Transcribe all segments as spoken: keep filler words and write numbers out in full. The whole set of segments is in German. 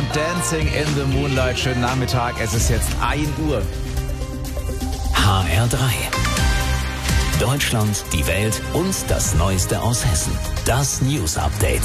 Dancing in the Moonlight. Schönen Nachmittag, es ist jetzt ein Uhr. H R drei. Deutschland, die Welt und das Neueste aus Hessen. Das News Update.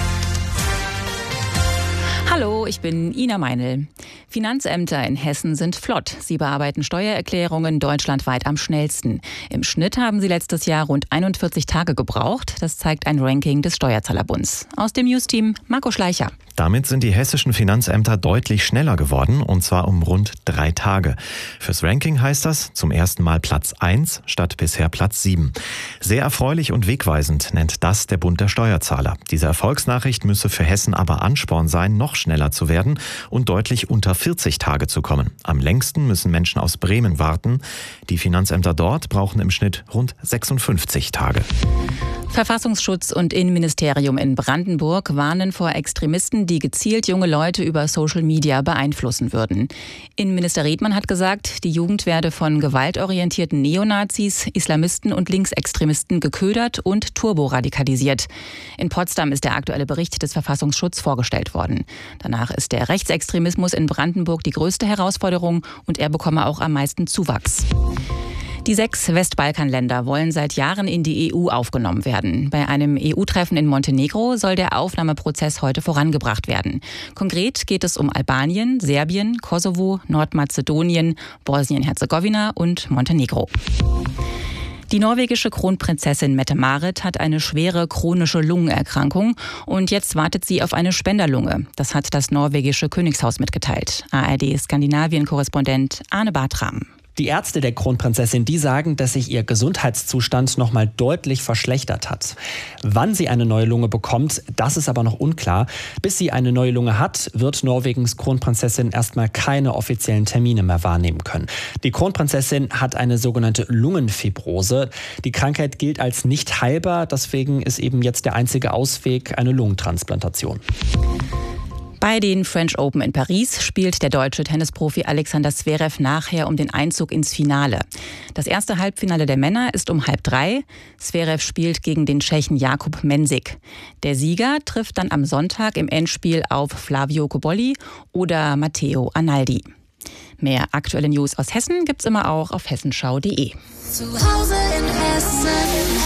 Hallo, ich bin Ina Meinl. Finanzämter in Hessen sind flott. Sie bearbeiten Steuererklärungen deutschlandweit am schnellsten. Im Schnitt haben sie letztes Jahr rund einundvierzig Tage gebraucht. Das zeigt ein Ranking des Steuerzahlerbunds. Aus dem News-Team Marco Schleicher. Damit sind die hessischen Finanzämter deutlich schneller geworden, und zwar um rund drei Tage. Fürs Ranking heißt das zum ersten Mal Platz eins statt bisher Platz sieben. Sehr erfreulich und wegweisend nennt das der Bund der Steuerzahler. Diese Erfolgsnachricht müsse für Hessen aber Ansporn sein, noch schneller zu werden und deutlich unter vierzig Tage zu kommen. Am längsten müssen Menschen aus Bremen warten. Die Finanzämter dort brauchen im Schnitt rund sechsundfünfzig Tage. Verfassungsschutz und Innenministerium in Brandenburg warnen vor Extremisten, die gezielt junge Leute über Social Media beeinflussen würden. Innenminister Redmann hat gesagt, die Jugend werde von gewaltorientierten Neonazis, Islamisten und Linksextremisten geködert und turboradikalisiert. In Potsdam ist der aktuelle Bericht des Verfassungsschutzes vorgestellt worden. Danach ist der Rechtsextremismus in Brandenburg die größte Herausforderung und er bekomme auch am meisten Zuwachs. Die sechs Westbalkanländer wollen seit Jahren in die E U aufgenommen werden. Bei einem E U-Treffen in Montenegro soll der Aufnahmeprozess heute vorangebracht werden. Konkret geht es um Albanien, Serbien, Kosovo, Nordmazedonien, Bosnien-Herzegowina und Montenegro. Die norwegische Kronprinzessin Mette-Marit hat eine schwere chronische Lungenerkrankung und jetzt wartet sie auf eine Spenderlunge. Das hat das norwegische Königshaus mitgeteilt. A R D-Skandinavien-Korrespondent Arne Bartram. Die Ärzte der Kronprinzessin, die sagen, dass sich ihr Gesundheitszustand noch mal deutlich verschlechtert hat. Wann sie eine neue Lunge bekommt, das ist aber noch unklar. Bis sie eine neue Lunge hat, wird Norwegens Kronprinzessin erstmal keine offiziellen Termine mehr wahrnehmen können. Die Kronprinzessin hat eine sogenannte Lungenfibrose. Die Krankheit gilt als nicht heilbar, deswegen ist eben jetzt der einzige Ausweg eine Lungentransplantation. Bei den French Open in Paris spielt der deutsche Tennisprofi Alexander Zverev nachher um den Einzug ins Finale. Das erste Halbfinale der Männer ist um halb drei. Zverev spielt gegen den Tschechen Jakub Mensik. Der Sieger trifft dann am Sonntag im Endspiel auf Flavio Cobolli oder Matteo Analdi. Mehr aktuelle News aus Hessen gibt's immer auch auf hessenschau punkt de. Zu Hause in Hessen.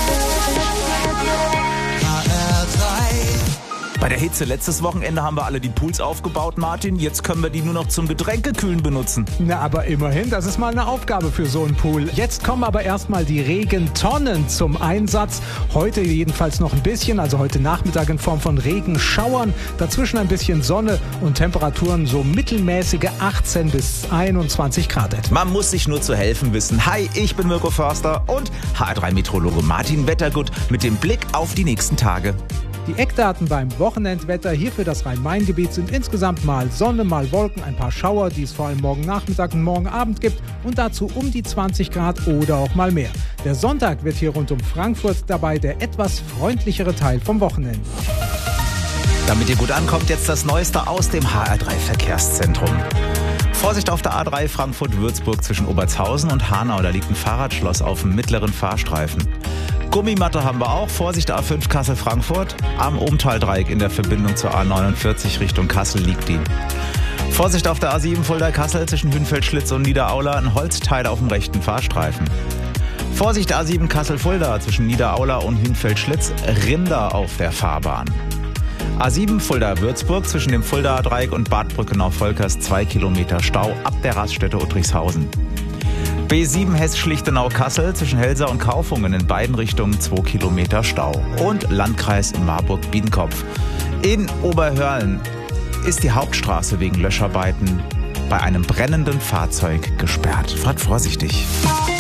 H R drei. Bei der Hitze letztes Wochenende haben wir alle die Pools aufgebaut, Martin. Jetzt können wir die nur noch zum Getränkekühlen benutzen. Na, aber immerhin, das ist mal eine Aufgabe für so einen Pool. Jetzt kommen aber erstmal die Regentonnen zum Einsatz. Heute jedenfalls noch ein bisschen, also heute Nachmittag in Form von Regenschauern. Dazwischen ein bisschen Sonne und Temperaturen so mittelmäßige achtzehn bis einundzwanzig Grad. Man muss sich nur zu helfen wissen. Hi, ich bin Mirko Förster und H R drei Meteorologe Martin Wettergut mit dem Blick auf die nächsten Tage. Die Eckdaten beim Wochenendwetter hier für das Rhein-Main-Gebiet sind insgesamt mal Sonne, mal Wolken, ein paar Schauer, die es vor allem morgen Nachmittag und morgen Abend gibt und dazu um die zwanzig Grad oder auch mal mehr. Der Sonntag wird hier rund um Frankfurt dabei der etwas freundlichere Teil vom Wochenende. Damit ihr gut ankommt, jetzt das Neueste aus dem H R drei Verkehrszentrum. Vorsicht auf der A drei Frankfurt-Würzburg zwischen Obertshausen und Hanau, da liegt ein Fahrradschloss auf dem mittleren Fahrstreifen. Gummimatte haben wir auch. Vorsicht A fünf Kassel-Frankfurt. Am Obenthal-Dreieck in der Verbindung zur A neunundvierzig Richtung Kassel liegt die. Vorsicht auf der A sieben Fulda-Kassel zwischen Hünfeld-Schlitz und Niederaula. Ein Holzteil auf dem rechten Fahrstreifen. Vorsicht A sieben Kassel-Fulda zwischen Niederaula und Hünfeld-Schlitz. Rinder auf der Fahrbahn. A sieben Fulda-Würzburg zwischen dem Fulda-Dreieck und Bad Brückenau-Volkers zwei Kilometer Stau ab der Raststätte Uttrichshausen. B sieben Hess-Schlichtenau-Kassel zwischen Helsa und Kaufungen in beiden Richtungen zwei Kilometer Stau. Und Landkreis Marburg-Biedenkopf. In Oberhörlen ist die Hauptstraße wegen Löscharbeiten bei einem brennenden Fahrzeug gesperrt. Fahrt vorsichtig.